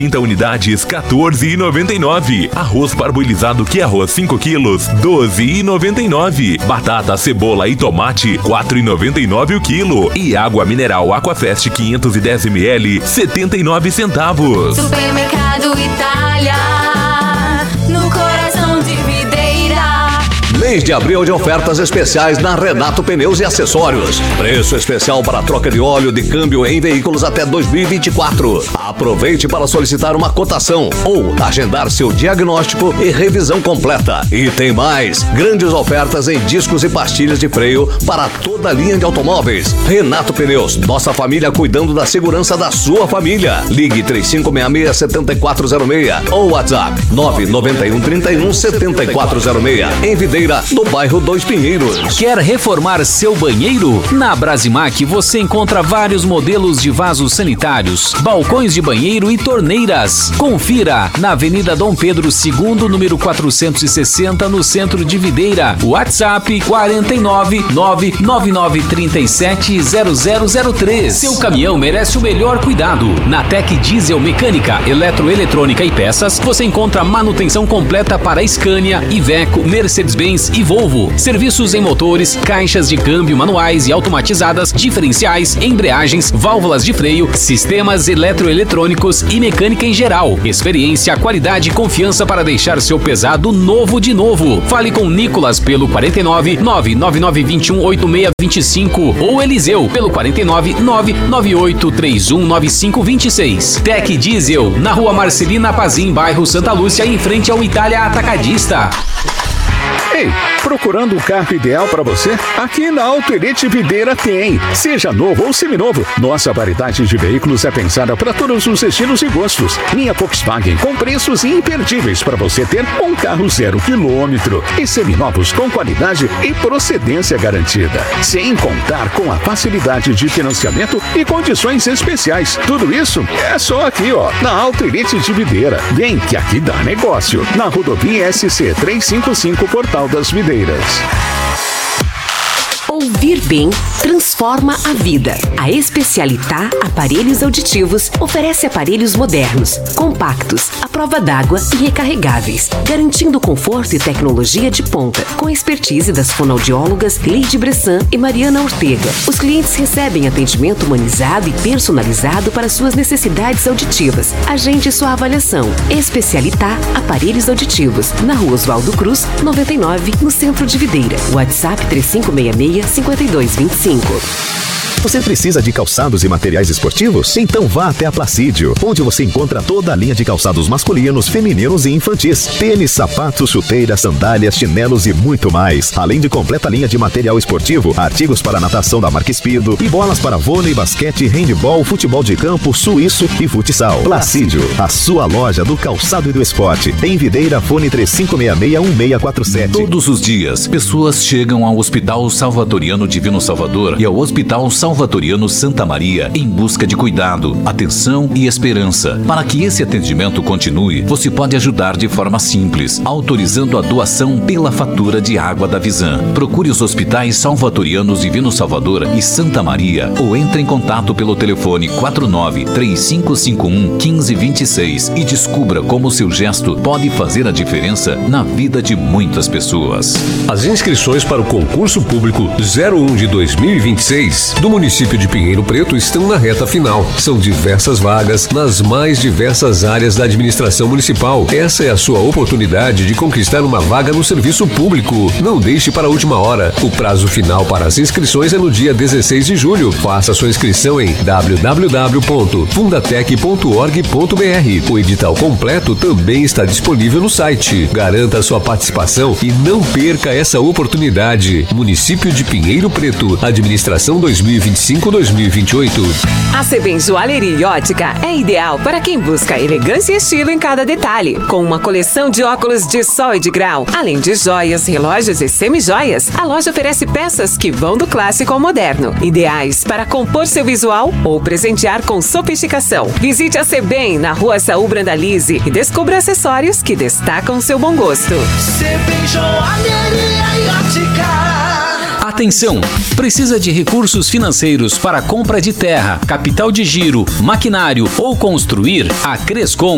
30 unidades, R$ 14,99. Arroz parboilizado que arroz 5 quilos, R$ 12,99. Batata, cebola e tomate, R$ 4,99 o quilo. E água mineral Aquafest 510 ml, 79 centavos. Supermercado Itália, no coração de Videira. Mês de abril de ofertas especiais na Renato Pneus e Acessórios. Preço especial para troca de óleo de câmbio em veículos até 2024. Aproveite para solicitar uma cotação ou agendar seu diagnóstico e revisão completa. E tem mais, grandes ofertas em discos e pastilhas de freio para toda a linha de automóveis. Renato Pneus, nossa família cuidando da segurança da sua família. Ligue 3566-7406 ou WhatsApp 99131-7406. Em Videira, no bairro Dois Pinheiros. Quer reformar seu banheiro? Na Brasimac você encontra vários modelos de vasos sanitários, balcões de banheiro e torneiras. Confira na Avenida Dom Pedro II, número 460, no centro de Videira. WhatsApp 49999370003. Seu caminhão merece o melhor cuidado. Na Tec Diesel Mecânica, Eletroeletrônica e Peças, você encontra manutenção completa para Scania, Iveco, Mercedes-Benz e Volvo. Serviços em motores, caixas de câmbio manuais e automatizadas, diferenciais, embreagens, válvulas de freio, sistemas eletroeletrônicos e mecânica em geral. Experiência, qualidade e confiança para deixar seu pesado novo de novo. Fale com Nicolas pelo 49 99921 8625 ou Eliseu pelo 49 99831 9526. Tec Diesel, na Rua Marcelina Pazim, bairro Santa Lúcia, em frente ao Itália Atacadista. Ei, procurando o carro ideal para você? Aqui na Auto Elite Videira tem. Seja novo ou seminovo, nossa variedade de veículos é pensada para todos os estilos e gostos. Linha Volkswagen com preços imperdíveis para você ter um carro 0 quilômetro e seminovos com qualidade e procedência garantida. Sem contar com a facilidade de financiamento e condições especiais. Tudo isso é só aqui, ó, na Auto Elite de Videira. Vem que aqui dá negócio. Na rodovia SC 355 Portal das Videiras. Ouvir bem transforma a vida. A Especialità Aparelhos Auditivos oferece aparelhos modernos, compactos, à prova d'água e recarregáveis, garantindo conforto e tecnologia de ponta, com a expertise das fonoaudiólogas Leide Bressan e Mariana Ortega. Os clientes recebem atendimento humanizado e personalizado para suas necessidades auditivas. Agende sua avaliação. Especialità Aparelhos Auditivos, na Rua Oswaldo Cruz, 99, no centro de Videira. WhatsApp 3566-5225. Você precisa de calçados e materiais esportivos? Então vá até a Placídio, onde você encontra toda a linha de calçados masculinos, femininos e infantis. Tênis, sapatos, chuteiras, sandálias, chinelos e muito mais. Além de completa linha de material esportivo, artigos para natação da marca Speedo e bolas para vôlei, basquete, handebol, futebol de campo, suíço e futsal. Placídio, a sua loja do calçado e do esporte. Em Videira, fone 3566-1647. Todos os dias, pessoas chegam ao Hospital Salvatoriano Divino Salvador e ao Hospital Salvatoriano Santa Maria em busca de cuidado, atenção e esperança. Para que esse atendimento continue, você pode ajudar de forma simples, autorizando a doação pela fatura de água da Visan. Procure os hospitais Salvatorianos Divino Salvador e Santa Maria ou entre em contato pelo telefone 49-3551-1526 e descubra como seu gesto pode fazer a diferença na vida de muitas pessoas. As inscrições para o concurso público 01 de 2026 do município de Pinheiro Preto estão na reta final. São diversas vagas nas mais diversas áreas da administração municipal. Essa é a sua oportunidade de conquistar uma vaga no serviço público. Não deixe para a última hora. O prazo final para as inscrições é no dia 16 de julho. Faça sua inscrição em www.fundatec.org.br. O edital completo também está disponível no site. Garanta sua participação e não perca essa oportunidade. Município de Pinheiro Preto, administração 2025-2028. A Sebem Joalheria e Ótica é ideal para quem busca elegância e estilo em cada detalhe, com uma coleção de óculos de sol e de grau, além de joias, relógios e semijoias. A loja oferece peças que vão do clássico ao moderno, ideais para compor seu visual ou presentear com sofisticação. Visite a Sebem na Rua Saul Brandalize e descubra acessórios que destacam seu bom gosto. Sebem Joalheria e Ótica. Atenção! Precisa de recursos financeiros para compra de terra, capital de giro, maquinário ou construir? A Crescom